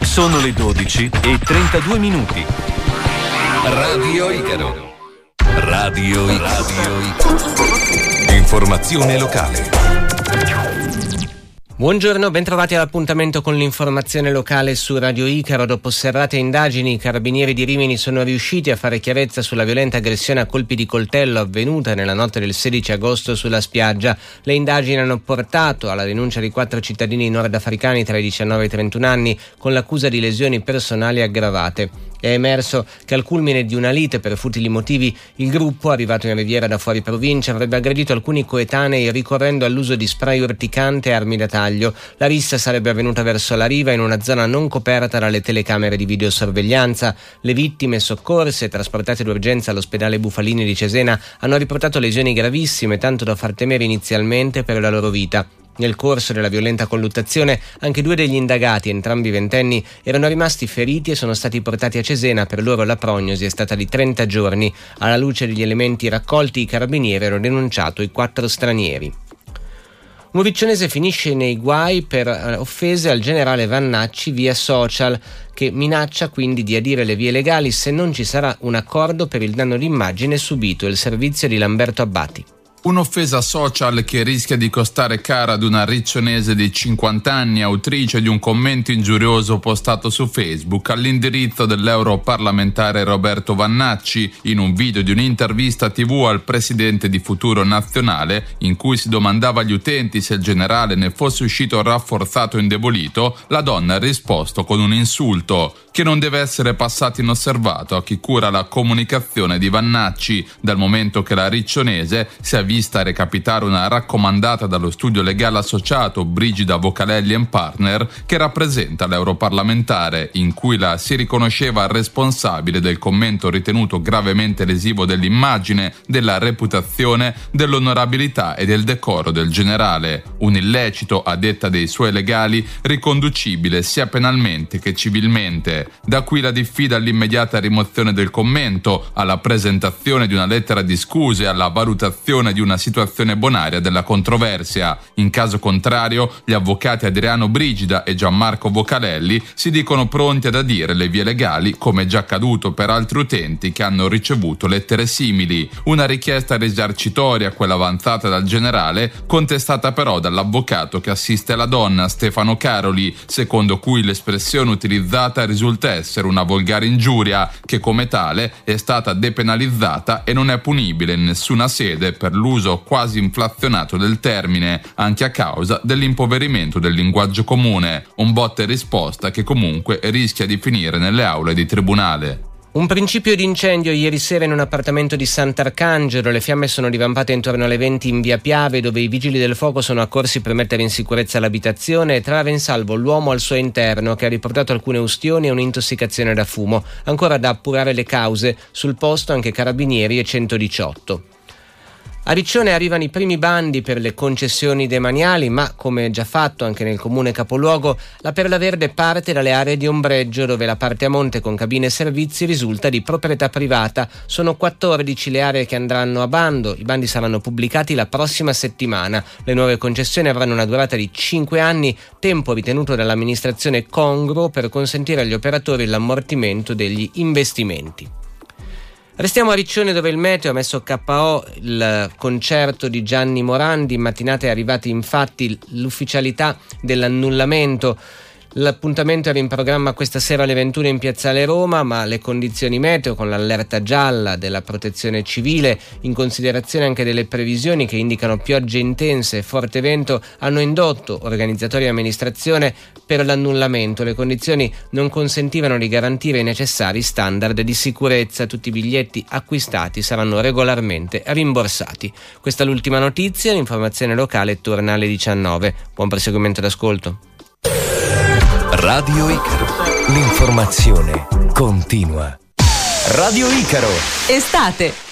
Sono le 12:32. Radio Icaro. Radio Icaro. Informazione locale. Buongiorno, bentrovati all'appuntamento con l'informazione locale su Radio Icaro. Dopo serrate indagini, i carabinieri di Rimini sono riusciti a fare chiarezza sulla violenta aggressione a colpi di coltello avvenuta nella notte del 16 agosto sulla spiaggia. Le indagini hanno portato alla denuncia di 4 cittadini nordafricani tra i 19 e i 31 anni con l'accusa di lesioni personali aggravate. È emerso che al culmine di una lite per futili motivi il gruppo, arrivato in Riviera da fuori provincia, avrebbe aggredito alcuni coetanei ricorrendo all'uso di spray urticante e armi da taglio. La rissa sarebbe avvenuta verso la riva in una zona non coperta dalle telecamere di videosorveglianza. Le vittime, soccorse e trasportate d'urgenza all'ospedale Bufalini di Cesena, hanno riportato lesioni gravissime, tanto da far temere inizialmente per la loro vita. Nel corso della violenta colluttazione anche 2 degli indagati, entrambi ventenni, erano rimasti feriti e sono stati portati a Cesena. Per loro la prognosi è stata di 30 giorni. Alla luce degli elementi raccolti, i carabinieri hanno denunciato i 4 stranieri. Un viccionese finisce nei guai per offese al generale Vannacci via social, che minaccia quindi di adire le vie legali se non ci sarà un accordo per il danno d'immagine subito. Il servizio di Lamberto Abbati. Un'offesa social che rischia di costare cara ad una riccionese di 50 anni, autrice di un commento ingiurioso postato su Facebook all'indirizzo dell'europarlamentare Roberto Vannacci in un video di un'intervista TV al presidente di Futuro Nazionale, in cui si domandava agli utenti se il generale ne fosse uscito rafforzato o indebolito. La donna ha risposto con un insulto che non deve essere passato inosservato a chi cura la comunicazione di Vannacci, dal momento che la riccionese si è vista recapitare una raccomandata dallo studio legale associato Brigida Vocalelli & Partner, che rappresenta l'europarlamentare, in cui la si riconosceva responsabile del commento ritenuto gravemente lesivo dell'immagine, della reputazione, dell'onorabilità e del decoro del generale. Un illecito, a detta dei suoi legali, riconducibile sia penalmente che civilmente. Da qui la diffida all'immediata rimozione del commento, alla presentazione di una lettera di scuse e alla valutazione di una situazione bonaria della controversia. In caso contrario, gli avvocati Adriano Brigida e Gianmarco Vocalelli si dicono pronti ad adire le vie legali, come già accaduto per altri utenti che hanno ricevuto lettere simili. Una richiesta risarcitoria, quella avanzata dal generale, contestata però dall'avvocato che assiste la donna, Stefano Caroli, secondo cui l'espressione utilizzata risulta essere una volgare ingiuria, che come tale è stata depenalizzata e non è punibile in nessuna sede per l'uso quasi inflazionato del termine, anche a causa dell'impoverimento del linguaggio comune. Un botta e risposta che comunque rischia di finire nelle aule di tribunale. Un principio di incendio ieri sera in un appartamento di Sant'Arcangelo. Le fiamme sono divampate intorno alle 20 in via Piave, dove i vigili del fuoco sono accorsi per mettere in sicurezza l'abitazione e trarre in salvo l'uomo al suo interno, che ha riportato alcune ustioni e un'intossicazione da fumo. Ancora da appurare le cause, sul posto anche carabinieri e 118. A Riccione arrivano i primi bandi per le concessioni demaniali, ma come già fatto anche nel comune capoluogo, la Perla Verde parte dalle aree di ombreggio, dove la parte a monte con cabine e servizi risulta di proprietà privata. Sono 14 le aree che andranno a bando. I bandi saranno pubblicati la prossima settimana. Le nuove concessioni avranno una durata di 5 anni, tempo ritenuto dall'amministrazione congruo per consentire agli operatori l'ammortimento degli investimenti. Restiamo a Riccione, dove il meteo ha messo KO il concerto di Gianni Morandi. In mattinata è arrivata infatti l'ufficialità dell'annullamento. L'appuntamento era in programma questa sera alle 21 in Piazzale Roma, ma le condizioni meteo, con l'allerta gialla della protezione civile, in considerazione anche delle previsioni che indicano piogge intense e forte vento, hanno indotto organizzatori e amministrazione per l'annullamento. Le condizioni non consentivano di garantire i necessari standard di sicurezza. Tutti i biglietti acquistati saranno regolarmente rimborsati. Questa è l'ultima notizia. L'informazione locale torna alle 19. Buon proseguimento d'ascolto. Radio Icaro. L'informazione continua. Radio Icaro. Estate.